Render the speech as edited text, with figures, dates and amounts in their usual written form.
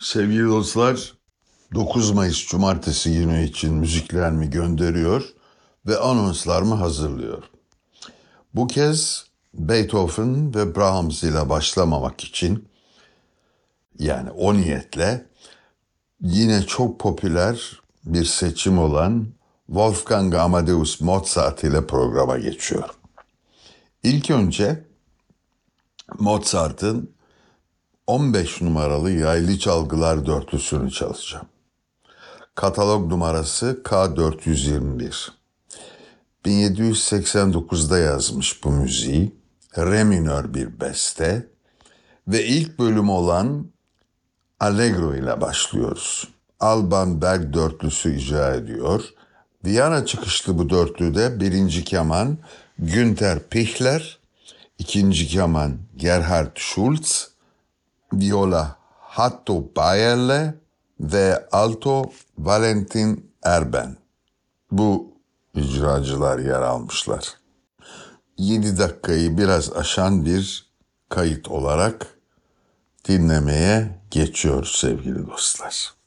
Sevgili dostlar, 9 Mayıs Cumartesi günü için müziklerimi gönderiyor ve anonslarımı hazırlıyor. Bu kez Beethoven ve Brahms ile başlamamak için, yani o niyetle yine çok popüler bir seçim olan Wolfgang Amadeus Mozart ile programa geçiyorum. İlk önce Mozart'ın 15 numaralı yaylı çalgılar dörtlüsünü çalacağım. Katalog numarası K421. 1789'da yazmış bu müziği. Re minör bir beste ve ilk bölüm olan Allegro ile başlıyoruz. Alban Berg dörtlüsü icra ediyor. Viyana çıkışlı bu dörtlüde birinci keman Günter Pichler, ikinci keman Gerhard Schulz, viola Hatto Bayerle ve alto Valentin Erben. Bu icracılar yer almışlar. 7 dakikayı biraz aşan bir kayıt olarak dinlemeye geçiyoruz sevgili dostlar.